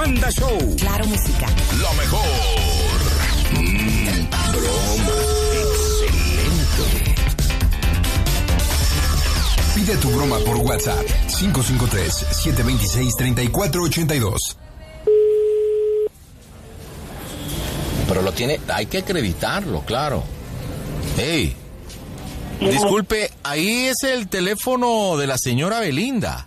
Panda Show. Claro, música. Lo mejor. Broma. Excelente. Pide tu broma por WhatsApp. 553-726-3482. Pero lo tiene, hay que acreditarlo, claro. Hey, disculpe, ahí es el teléfono de la señora Belinda.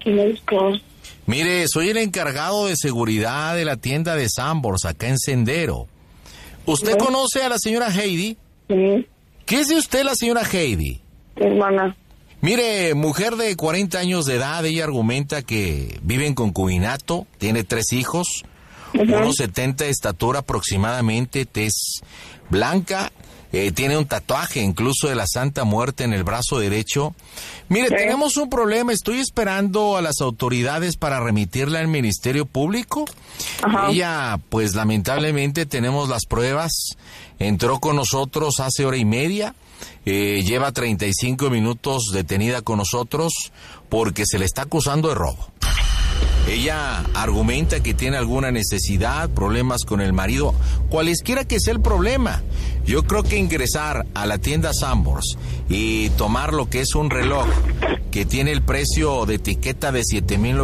Mire, soy el encargado de seguridad de la tienda de Sanborns, acá en Sendero. ¿Usted conoce a la señora Heidi? Sí. ¿Qué es de usted, la señora Heidi? Hermana. Mire, mujer de 40 años de edad, ella argumenta que vive en concubinato, tiene 3 hijos, unos 70 de estatura aproximadamente, tez blanca, tiene un tatuaje incluso de la Santa Muerte en el brazo derecho. Mire, tenemos un problema, estoy esperando a las autoridades para remitirla al Ministerio Público. Ella, pues lamentablemente tenemos las pruebas, entró con nosotros hace hora y media, lleva 35 minutos detenida con nosotros porque se le está acusando de robo. Ella argumenta que tiene alguna necesidad, problemas con el marido, cualesquiera que sea el problema. Yo creo que ingresar a la tienda Sanborns y tomar lo que es un reloj que tiene el precio de etiqueta de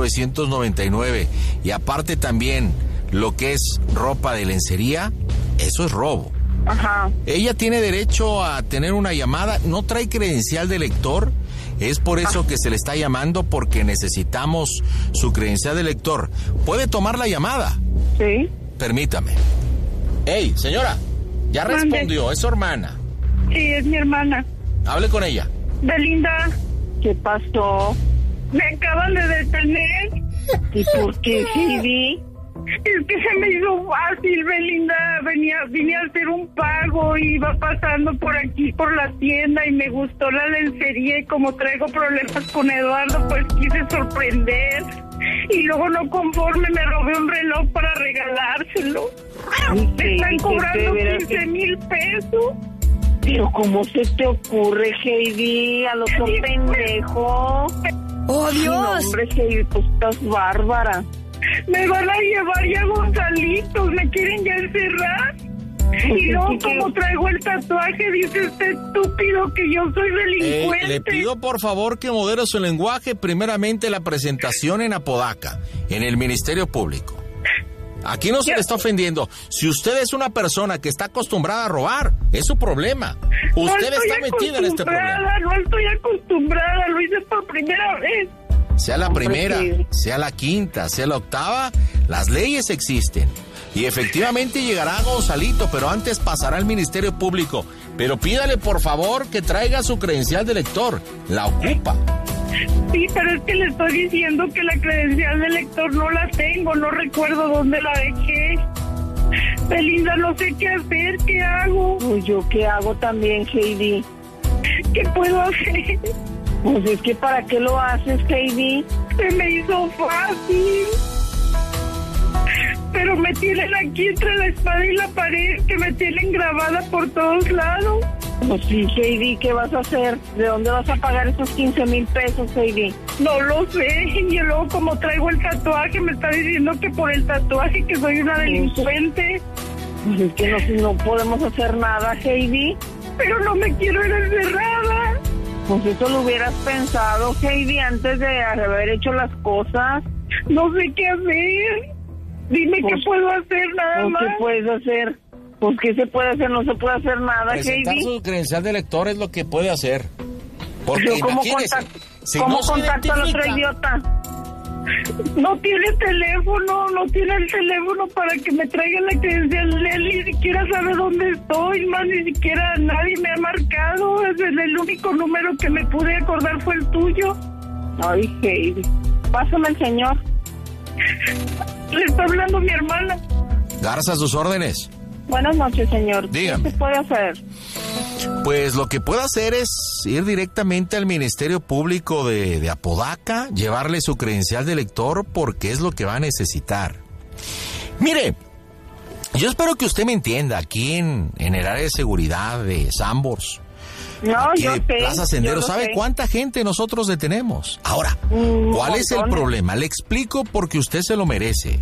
7,999 y aparte también lo que es ropa de lencería, eso es robo. Ella tiene derecho a tener una llamada, no trae credencial de lector. Es por eso que se le está llamando, porque necesitamos su credencial de lector. ¿Puede tomar la llamada? Sí. Permítame. Hey, señora, ya respondió, es su hermana. Sí, es mi hermana. Hable con ella. Belinda. ¿Qué pasó? Me acaban de detener. ¿Y por qué, Heidi? Es que se me hizo fácil, Belinda. Vine a hacer un pago, iba pasando por aquí, por la tienda, y me gustó la lencería, y como traigo problemas con Eduardo, pues quise sorprender. Y luego, no conforme, me robé un reloj para regalárselo. Me están cobrando 15,000 pesos. Pero ¿cómo se te ocurre, Heidi? A lo que pendejo. ¡Oh, Dios! No, hombre, Heidi, tú estás bárbara. Me van a llevar ya Gonzalitos, me quieren ya encerrar. Y luego, como traigo el tatuaje, dice este estúpido que yo soy delincuente. Le pido por favor que modere su lenguaje. Primeramente, la presentación en Apodaca, en el Ministerio Público. Aquí no se le está ofendiendo. Si usted es una persona que está acostumbrada a robar, es su problema. Usted está metida en este problema. No estoy acostumbrada, lo hice por primera vez. Sea la primera, sea la quinta, sea la octava, las leyes existen. Y efectivamente llegará Gonzalito, pero antes pasará al Ministerio Público. Pero pídale por favor que traiga su credencial de lector, la ocupa. Sí, pero es que le estoy diciendo que la credencial de lector no la tengo, no recuerdo dónde la dejé. Belinda, no sé qué hacer, ¿qué hago? Pues yo qué hago también, Heidi. ¿Qué puedo hacer? Pues es que ¿para qué lo haces, Heidi? Se me hizo fácil. Pero me tienen aquí entre la espada y la pared, que me tienen grabada por todos lados. Pues sí, Heidi, ¿qué vas a hacer? ¿De dónde vas a pagar esos 15,000 pesos, Heidi? No lo sé, y luego como traigo el tatuaje, me está diciendo que por el tatuaje que soy una delincuente. Pues es que no podemos hacer nada, Heidi. Pero no me quiero ir encerrada. Pues eso lo hubieras pensado, Heidi, antes de haber hecho las cosas. No sé qué hacer. Dime qué puedo hacer, nada más. ¿Qué puedes hacer? Pues ¿qué se puede hacer? No se puede hacer nada, presentar Heidi. Su credencial de lector es lo que puede hacer. Porque ¿Cómo imagínese, si ¿cómo no se contacto al otro identifica, idiota? No tiene teléfono, no tiene el teléfono para que me traiga la credencial. Él ni siquiera sabe dónde estoy, más ni siquiera nadie me ha marcado. Es el único número que me pude acordar fue el tuyo. Ay, Heidi, pásame el señor. Le está hablando mi hermana. Garza, a sus órdenes. Buenas noches, señor. Dígame. ¿Qué se puede hacer? Pues lo que puedo hacer es ir directamente al Ministerio Público de Apodaca, llevarle su credencial de lector porque es lo que va a necesitar. Mire, yo espero que usted me entienda, aquí en el área de seguridad de Sanborns, No, aquí yo de sé. Plaza Sendero, ¿sabe sé. cuánta gente nosotros detenemos? Ahora, ¿cuál es el problema? Le explico porque usted se lo merece.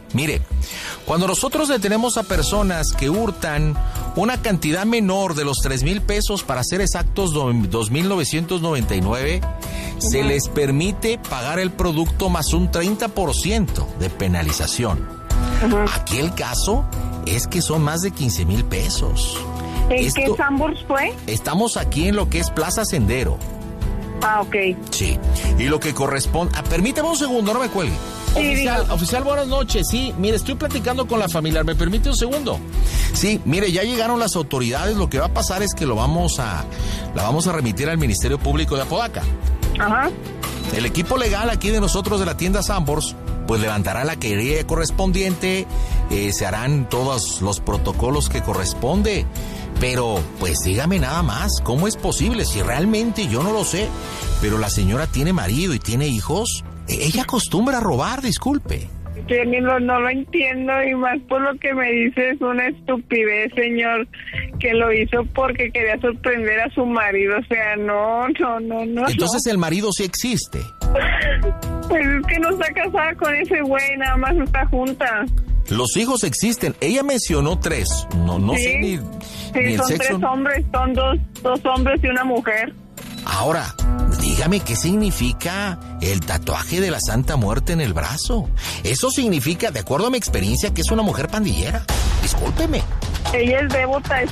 Mire, cuando nosotros detenemos a personas que hurtan una cantidad menor de los 3,000 pesos, para ser exactos 2,999, se les permite pagar el producto más un 30% de penalización. Aquí el caso es que son más de 15,000 pesos. ¿En qué Sanborns fue? Estamos aquí en lo que es Plaza Sendero. Ah, ok. Sí, y lo que corresponde... permítame un segundo, no me cuelgue. Sí, Oficial, buenas noches. Sí, mire, estoy platicando con la familiar. ¿Me permite un segundo? Sí, mire, ya llegaron las autoridades. Lo que va a pasar es que la vamos a remitir al Ministerio Público de Apodaca. Ajá. El equipo legal aquí de nosotros de la tienda Sanborns, pues levantará la querella correspondiente, se harán todos los protocolos que corresponde. Pero, pues dígame nada más, ¿cómo es posible? Si realmente yo no lo sé, pero la señora tiene marido y tiene hijos, ella acostumbra a robar, disculpe. No lo entiendo, y más por lo que me dice, es una estupidez, señor, que lo hizo porque quería sorprender a su marido. O sea, no. Entonces el marido sí existe. Pues es que no está casada con ese güey, nada más está junta. Los hijos existen. Ella mencionó 3. No ¿Sí? sé ni el son sexo. 3 hombres, son dos hombres y una mujer. Ahora, dígame qué significa el tatuaje de la Santa Muerte en el brazo. Eso significa, de acuerdo a mi experiencia, que es una mujer pandillera. Discúlpeme. Ella es devota a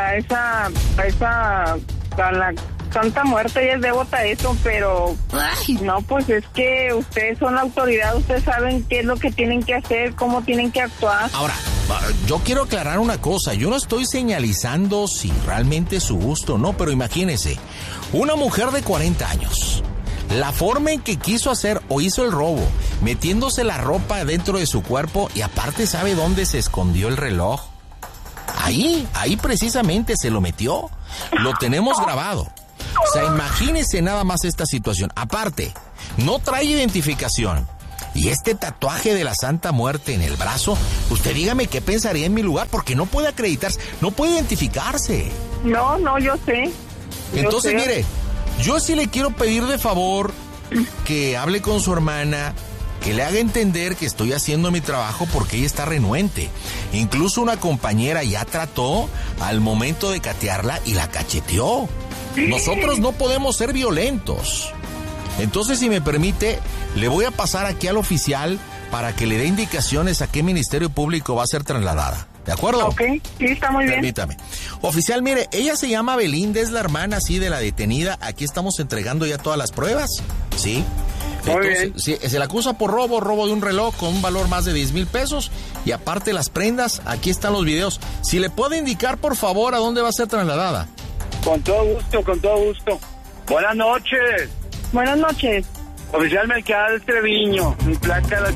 la Santa Muerte, ella es devota a eso, pero no, pues es que ustedes son la autoridad, ustedes saben qué es lo que tienen que hacer, cómo tienen que actuar. Ahora, yo quiero aclarar una cosa, yo no estoy señalizando si realmente es su gusto o no, pero imagínese, una mujer de 40 años, la forma en que quiso hacer o hizo el robo, metiéndose la ropa dentro de su cuerpo, y aparte sabe dónde se escondió el reloj. Ahí precisamente se lo metió, lo tenemos grabado. O sea, imagínese nada más esta situación. Aparte, no trae identificación. Y este tatuaje de la Santa Muerte en el brazo, usted dígame qué pensaría en mi lugar, porque no puede acreditarse, no puede identificarse. No, yo sé. Entonces, mire, yo sí le quiero pedir de favor que hable con su hermana, que le haga entender que estoy haciendo mi trabajo, porque ella está renuente. Incluso una compañera ya trató al momento de catearla y la cacheteó. Nosotros no podemos ser violentos. Entonces, si me permite, le voy a pasar aquí al oficial para que le dé indicaciones a qué Ministerio Público va a ser trasladada. ¿De acuerdo? Ok, sí, está muy bien. Permítame. Oficial, mire, ella se llama Belinda, es la hermana, sí, de la detenida. Aquí estamos entregando ya todas las pruebas, ¿sí? Entonces, sí, se le acusa por robo de un reloj con un valor más de 10,000 pesos. Y aparte las prendas, aquí están los videos. Si le puede indicar, por favor, a dónde va a ser trasladada. Con todo gusto. Buenas noches. Buenas noches. Oficial Melquiades Treviño, mi placa del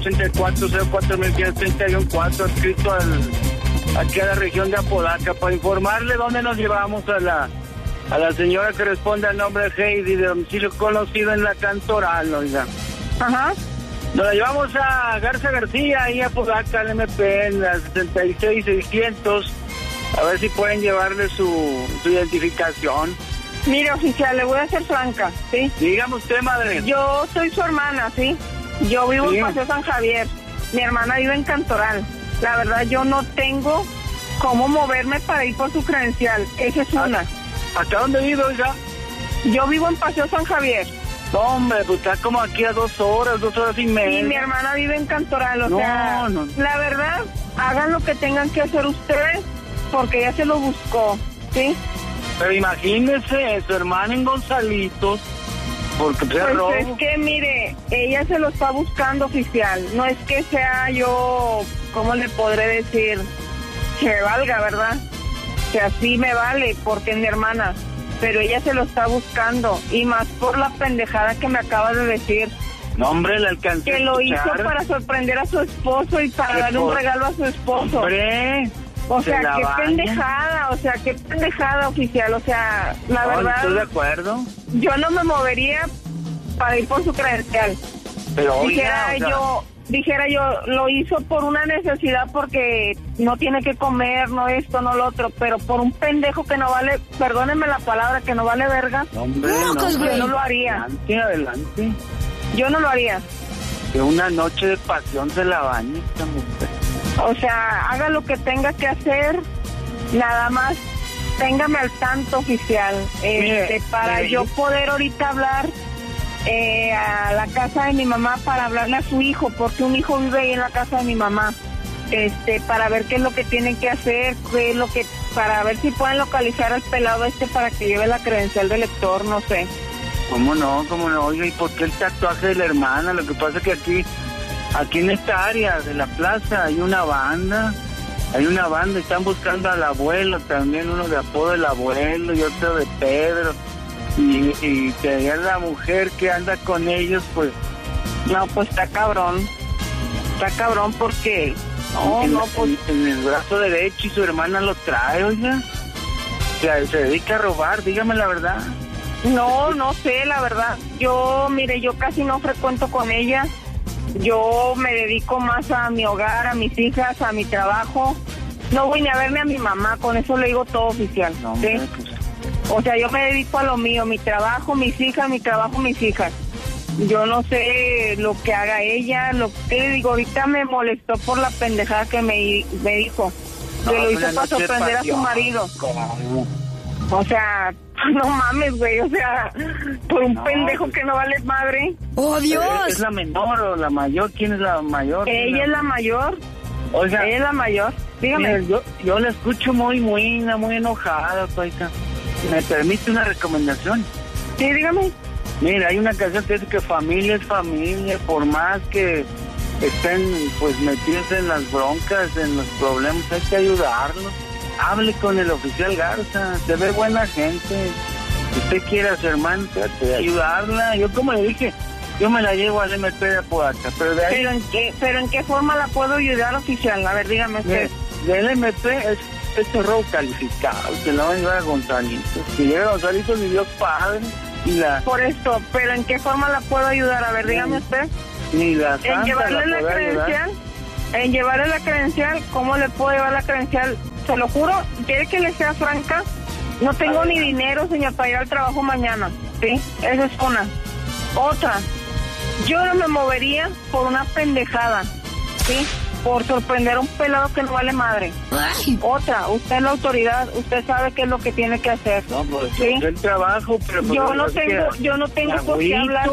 8404-1531-4, adscrito aquí a la región de Apodaca, para informarle dónde nos llevamos a la señora que responde al nombre de Heidi, de domicilio conocido en la Cantoral, oiga. Ajá. Nos la llevamos a Garza García, ahí a Apodaca, al MP, en la 76600. A ver si pueden llevarle su identificación. Mire, oficial, le voy a ser franca, ¿sí? Dígame usted, madre. Yo soy su hermana, ¿sí? Yo vivo en Paseo San Javier. Mi hermana vive en Cantoral. La verdad, yo no tengo cómo moverme para ir por su credencial. Esa es una. ¿Hasta dónde vive, oiga? Yo vivo en Paseo San Javier. No, hombre, pues está como aquí a 2 horas y media. Y mi hermana vive en Cantoral, o sea, la verdad, hagan lo que tengan que hacer ustedes, porque ella se lo buscó, ¿sí? Pero imagínese, su hermana en Gonzalitos, porque pues robo. Es que, mire, ella se lo está buscando, oficial. No es que sea yo, ¿cómo le podré decir? Que me valga, ¿verdad? Que así me vale, porque es mi hermana. Pero ella se lo está buscando, y más por la pendejada que me acaba de decir. No, hombre, le alcancé que lo hizo para sorprender a su esposo y para darle un regalo a su esposo. Hombre, o sea, qué pendejada, oficial. O sea, la verdad... ¿Estoy de acuerdo? Yo no me movería para ir por su credencial. Pero dijera yo, lo hizo por una necesidad, porque no tiene que comer, no esto, no lo otro, pero por un pendejo que no vale, perdónenme la palabra, que no vale verga. No, hombre, yo no lo haría. Adelante. Yo no lo haría. Que una noche de pasión se la bañe esta mujer. O sea, haga lo que tenga que hacer, nada más téngame al tanto, oficial, para yo poder ahorita hablar a la casa de mi mamá para hablarle a su hijo, porque un hijo vive ahí en la casa de mi mamá, para ver qué es lo que tienen que hacer, qué es lo que, para ver si pueden localizar al pelado para que lleve la credencial de lector, no sé. ¿Cómo no? Oiga, ¿y por qué el tatuaje de la hermana? Lo que pasa es que aquí en esta área de la plaza hay una banda, están buscando al abuelo también, uno de apodo del abuelo y otro de Pedro, y que es la mujer que anda con ellos, pues... No, pues está cabrón porque... En el brazo derecho y su hermana lo trae, oiga. O sea, se dedica a robar, dígame la verdad. No sé, la verdad. Yo casi no frecuento con ella. Yo me dedico más a mi hogar, a mis hijas, a mi trabajo. No voy ni a verme a mi mamá, con eso le digo todo, oficial. No, ¿sí? Pues... O sea, yo me dedico a lo mío, mi trabajo, mis hijas, mis hijas. Yo no sé lo que haga ella, lo que le digo, ahorita me molestó por la pendejada que me dijo. Que lo hizo para sorprender a su marido. ¿Cómo? O sea, no mames, güey, o sea, por un pendejo que no vale madre. ¡Oh, Dios! ¿Es la menor o la mayor? ¿Quién es la mayor? Ella es la mayor. Oiga, ella es la mayor. Dígame. Mira, yo la escucho muy enojada, paisa. ¿Me permite una recomendación? Sí, dígame. Mira, hay una canción que dice que familia es familia, por más que estén pues metidos en las broncas, en los problemas, hay que ayudarlos. Hable con el oficial Garza, se ve buena gente. Si usted quiere a su hermano, trate de ayudarla. Yo, como le dije, yo me la llevo al MP de Apodaca, pero de ahí... ¿Pero en qué forma la puedo ayudar, oficial? A ver, dígame usted. Del MP es robo calificado, que la va a llevar a Gonzalito. Si llega a Gonzalito, mi Dios Padre... Por esto, pero ¿en qué forma la puedo ayudar? A ver, dígame usted. Ni la santa en llevarle la credencial. En llevarle la credencial, ¿cómo le puedo llevar la credencial? Se lo juro, ¿quiere que le sea franca? No tengo ni dinero, señor, para ir al trabajo mañana. ¿Sí? Esa es una. Otra, yo no me movería por una pendejada. ¿Sí? Por sorprender a un pelado que no vale madre. Ay. Otra, usted es la autoridad, usted sabe qué es lo que tiene que hacer. No, pues ¿sí? yo el trabajo, pero... Pues, yo no tengo por qué hablar.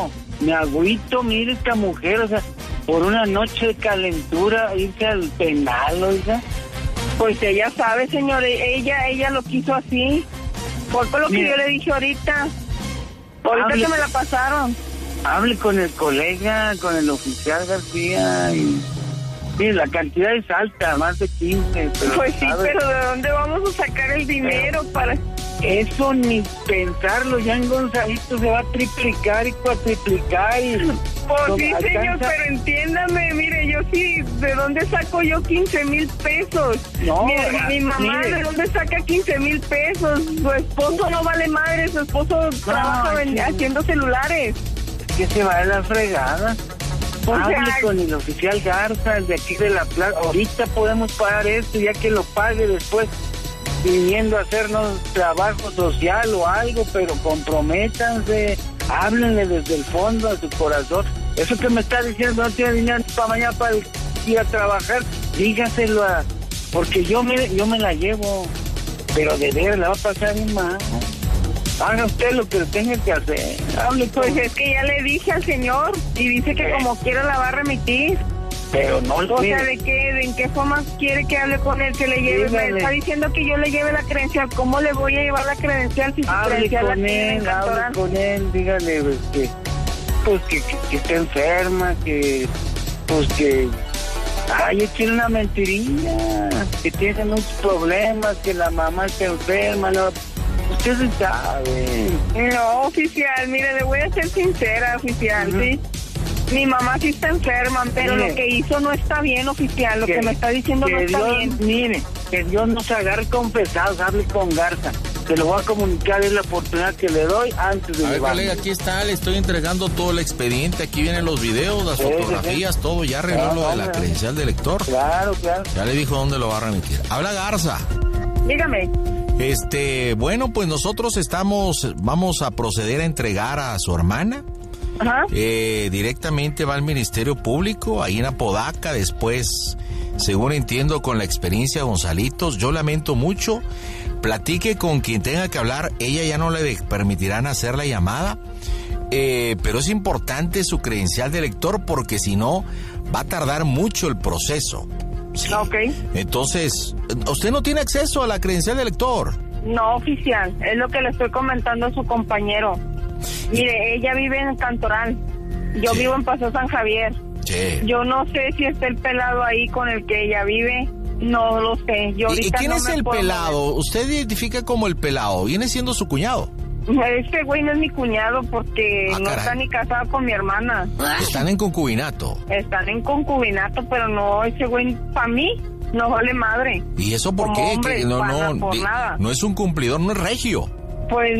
Me agüito, mire esta mujer, o sea, por una noche de calentura, irse al penal, oiga. Pues ella sabe, señor, ella lo quiso así. Por lo que yo le dije ahorita. Ahorita que me la pasaron. Hable con el colega, con el oficial García y... Sí, la cantidad es alta, más de 15. Pero, pues sí, pero ¿de dónde vamos a sacar el dinero para...? Eso ni pensarlo, ya en Gonzalito se va a triplicar y cuatriplicar y... Pues sí, señor, pero entiéndame, mire, yo sí, ¿de dónde saco yo 15,000 pesos? No, mi mamá, ¿de dónde saca 15,000 pesos? Su esposo no vale madre, su esposo trabaja haciendo celulares. Que se va de la fregada. Hable con el oficial Garza, el de aquí de la plaza. Ahorita podemos pagar esto, ya que lo pague después, viniendo a hacernos trabajo social o algo, pero comprométanse, háblenle desde el fondo a su corazón. Eso que me está diciendo, no tiene dinero para mañana para ir a trabajar, dígaselo porque yo me la llevo, pero de ver la va a pasar bien mal. Haga usted lo que tenga que hacer. Hable con... Pues es que ya le dije al señor y dice que como quiera la va a remitir. Pero no lo... O sea, ¿de en qué forma quiere que hable con él, que le lleve? Dígale. Me está diciendo que yo le lleve la credencial. ¿Cómo le voy a llevar la credencial si su credencial la tiene en hable con él, dígale que está enferma, que ay, tiene una mentirilla, que tiene muchos problemas, que la mamá está enferma, no... Usted se sabe. No, oficial, mire, le voy a ser sincera, oficial, ¿sí? Mi mamá sí está enferma, pero lo que hizo no está bien, oficial. Lo que me está diciendo no está bien. Mire, que Dios nos agarre confesados, hable con Garza. Se lo voy a comunicar, es la oportunidad que le doy antes de... A ver, colega, aquí está, le estoy entregando todo el expediente. Aquí vienen los videos, las fotografías, todo. Ya arregló lo de la credencial de lector. Claro. Ya le dijo dónde lo va a remitir. Habla Garza. Dígame. Bueno, pues nosotros vamos a proceder a entregar a su hermana Ajá. Directamente va al Ministerio Público, ahí en Apodaca, después, según entiendo, con la experiencia de Gonzalitos. Yo lamento mucho, platique con quien tenga que hablar, ella ya no le permitirán hacer la llamada, pero es importante su credencial de elector porque si no, va a tardar mucho el proceso. Sí. Ok. Entonces, ¿usted no tiene acceso a la credencial de elector? No, oficial, es lo que le estoy comentando a su compañero. Mire, ella vive en Cantoral, yo Sí. vivo en Paso San Javier. Sí. Yo no sé si está el pelado ahí con el que ella vive, no lo sé. Yo ¿Y ahorita quién no es me el puedo pelado? Usted identifica como el pelado, viene siendo su cuñado. mover. Este güey no es mi cuñado porque Ah, no caray. está ni casado con mi hermana. Están en concubinato. Están en concubinato, pero no, ese güey para mí no vale madre. ¿Y eso por Como qué? hombre, Que no, por nada. no es un cumplidor, no es regio. Pues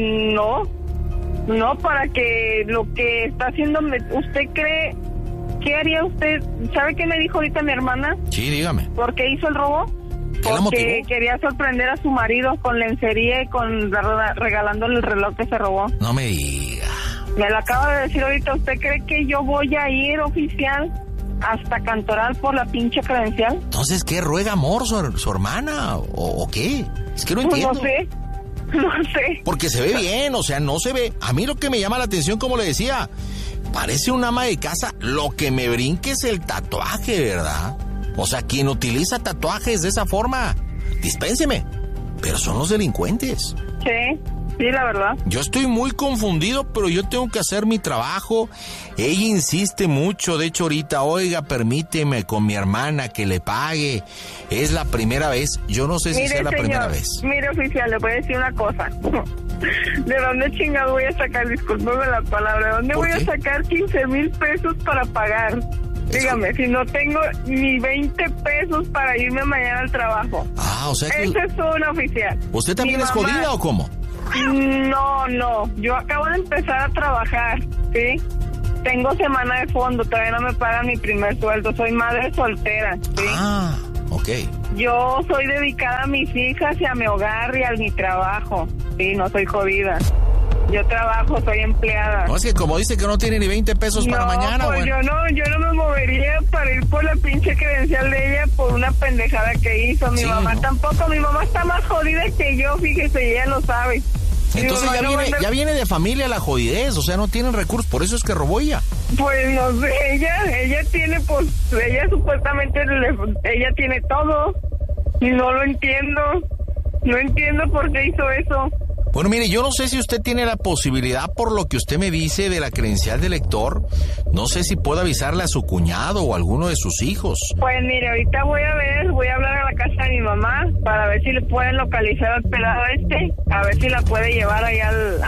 no, para que lo que está haciendo, ¿usted cree? ¿Qué haría usted? ¿Sabe qué me dijo ahorita mi hermana? Sí, dígame. ¿Por qué hizo el robo? ¿Qué la Porque motivó? quería sorprender a su marido con lencería y con regalándole el reloj que se robó. No me diga. Me lo acaba de decir ahorita. ¿Usted cree que yo voy a ir, oficial, hasta Cantoral por la pinche credencial? Entonces, ¿qué ruega amor su hermana? ¿O qué? Es que no Pues entiendo. no sé. Porque se ve bien, o sea, no se ve. A mí lo que me llama la atención, como le decía, parece un ama de casa. Lo que me brinque es el tatuaje, ¿verdad? O sea, quien utiliza tatuajes de esa forma, dispénseme, pero son los delincuentes. Sí, la verdad. Yo estoy muy confundido, pero yo tengo que hacer mi trabajo. Ella insiste mucho, de hecho ahorita, oiga, permíteme con mi hermana que le pague. Es la primera vez, yo no sé si sea la primera vez. Mire, oficial, le voy a decir una cosa. ¿De dónde chingado voy a sacar, discúlpeme la palabra, de dónde ¿Por voy qué? a sacar 15,000 pesos para pagar? Dígame, si no tengo ni 20 pesos para irme mañana al trabajo. Ah, o sea que... Ese es una oficial. ¿Usted también Mi es mamá- jodida o cómo? No, yo acabo de empezar a trabajar, ¿sí? Tengo semana de fondo, todavía no me pagan mi primer sueldo, soy madre soltera, ¿sí? Ah, ok. Yo soy dedicada a mis hijas y a mi hogar y a mi trabajo, sí, no soy jodida. Yo trabajo, soy empleada. No, es que como dice que no tiene ni 20 pesos para mañana, pues bueno. yo no me movería para ir por la pinche credencial de ella por una pendejada que hizo. Mi Sí, mamá ¿no? tampoco, mi mamá está más jodida que yo, fíjese, ella lo sabe. Entonces Mi mamá no va a andar- ya viene de familia la jodidez, o sea, no tienen recursos, por eso es que robó ella. Pues no sé, ella tiene, pues, ella supuestamente, ella tiene todo, y no lo entiendo, no entiendo por qué hizo eso. Bueno, mire, yo no sé si usted tiene la posibilidad, por lo que usted me dice de la credencial de elector, no sé si puede avisarle a su cuñado o a alguno de sus hijos. Pues mire, ahorita voy a hablar a la casa de mi mamá para ver si le pueden localizar al pelado a ver si la puede llevar allá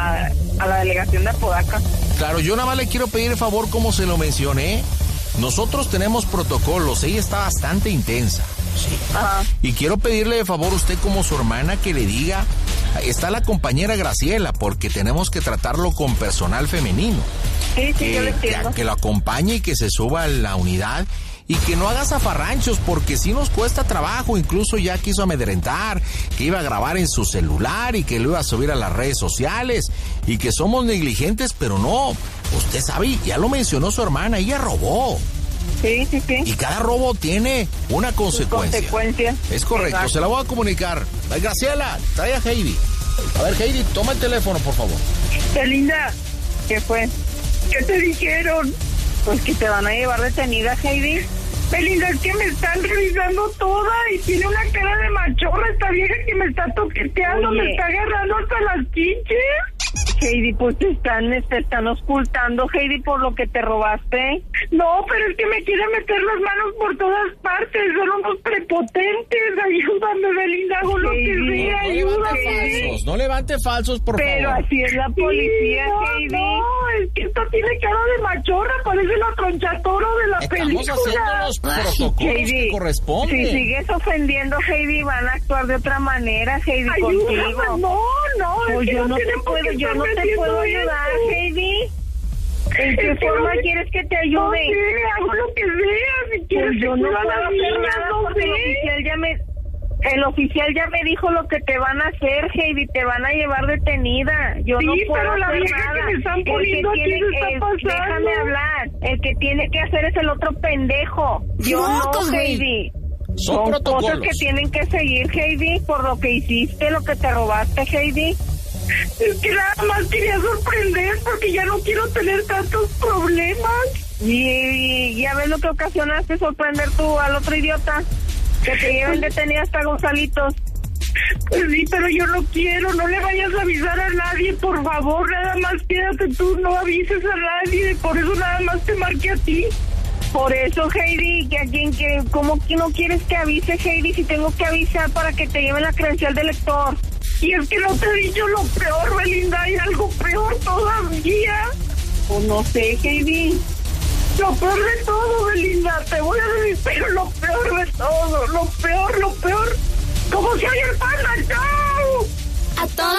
a la delegación de Apodaca. Claro, yo nada más le quiero pedir el favor, como se lo mencioné, nosotros tenemos protocolos, ella está bastante intensa, sí. Ajá. Y quiero pedirle de favor a usted como su hermana que le diga, está la compañera Graciela, porque tenemos que tratarlo con personal femenino. Sí, yo lo entiendo. Que lo acompañe y que se suba a la unidad y que no haga zafarranchos, porque sí nos cuesta trabajo. Incluso ya quiso amedrentar que iba a grabar en su celular y que lo iba a subir a las redes sociales y que somos negligentes, pero no, usted sabe, ya lo mencionó su hermana, ella robó. Sí. Y cada robo tiene una consecuencia. Es correcto, Exacto. se la voy a comunicar. Ay, Graciela, trae a Heidi. A ver, Heidi, toma el teléfono, por favor. Belinda, ¿qué fue? ¿Qué te dijeron? Pues que te van a llevar detenida, Heidi. Belinda, es que me están revisando toda y tiene una cara de machorra esta vieja que me está toqueteando, me está agarrando hasta las pinches. Heidi, pues te están ocultando, Heidi, por lo que te robaste. No, pero es que me quieren meter las manos por todas partes, son unos prepotentes. Ayúdame, Belinda, hago lo que sea, ayúdame. No levante falsos, por Pero favor. así es la policía, Heidi. No, es que esto tiene cara de machorra, parece la tronchatoro de la Estamos película. haciendo los protocolos que corresponden. Si sigues ofendiendo, Heidi, van a actuar de otra manera, Heidi, contigo. No, pues yo no te puedo ayudar, Heidi. ¿En qué forma quieres que te ayude? No sé, hago lo que sea, si quieres. Pues yo no puedo hacer nada porque el oficial ya me... El oficial ya me dijo lo que te van a hacer, Heidi, te van a llevar detenida. Yo Sí, no puedo pero la hacer vieja nada. que me están poniendo aquí se está pasando. Déjame hablar. El que tiene que hacer es el otro pendejo. Yo Mocos, no, güey. Heidi. Son Cosas protocolos. que tienen que seguir, Heidi, por lo que hiciste, lo que te robaste, Heidi. Es que nada más quería sorprender porque ya no quiero tener tantos problemas. Y ya ves lo que ocasionaste, sorprender tú al otro idiota. Que te lleven detenida hasta Gonzalitos. Pues sí, pero yo no quiero, no le vayas a avisar a nadie, por favor, nada más quédate tú, no avises a nadie, por eso nada más te marqué a ti. Por eso, Heidi, ¿cómo que no quieres que avise, Heidi, si tengo que avisar para que te lleven la credencial de lector? Y es que no te he dicho lo peor, Belinda, hay algo peor todavía. Pues no sé, Heidi. Lo peor de todo, Belinda, te voy a decir, pero lo peor de todo, lo peor, ¿cómo se oye el panda? ¡Chao! A todos.